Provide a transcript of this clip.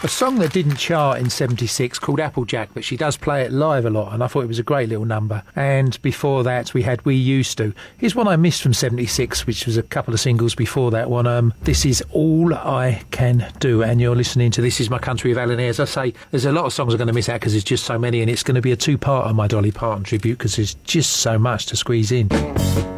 A song that didn't chart in 76 called Applejack, but she does play it live a lot, and I thought it was a great little number. And before that, we had We Used To. Here's one I missed from 76, which was a couple of singles before that one. This is All I Can Do, and you're listening to This Is My Country with Alan Ayre. As I say, there's a lot of songs I'm going to miss out because there's just so many, and it's going to be a two-part on my Dolly Parton tribute because there's just so much to squeeze in.